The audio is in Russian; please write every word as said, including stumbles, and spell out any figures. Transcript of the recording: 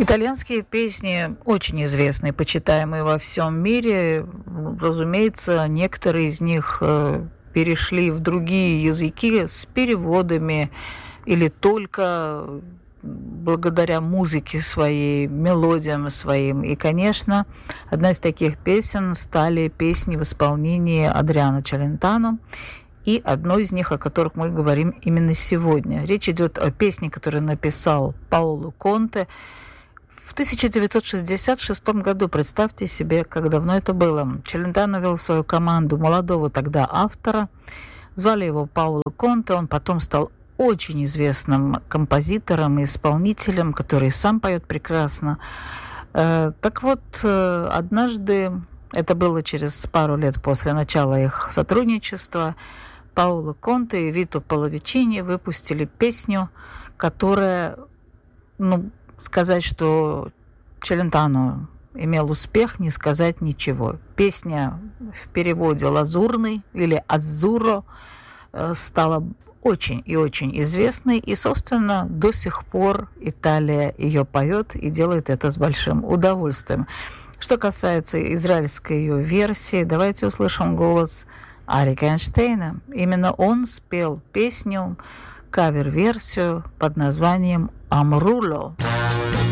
Итальянские песни очень известные, почитаемые во всем мире. Разумеется, некоторые из них перешли в другие языки с переводами или только благодаря музыке своей, мелодиям своим. И, конечно, одна из таких песен стали песни в исполнении Адриано Челентано. И одной из них, о которых мы говорим именно сегодня. Речь идет о песне, которую написал Паоло Конте в тысяча девятьсот шестьдесят шестом году. Представьте себе, как давно это было. Челентано вел свою команду молодого тогда автора. Звали его Паоло Конте. Он потом стал очень известным композитором и исполнителем, который сам поет прекрасно. Так вот, однажды, это было через пару лет после начала их сотрудничества, Паоло Конте и Вито Половичини выпустили песню, которая, ну, сказать, что Челентано имел успех, не сказать ничего. Песня в переводе «Лазурный» или «Азуро» стала очень и очень известной, и, собственно, до сих пор Италия ее поет и делает это с большим удовольствием. Что касается израильской ее версии, давайте услышим голос Арика Эйнштейна. Именно он спел песню, кавер-версию под названием «Амруло».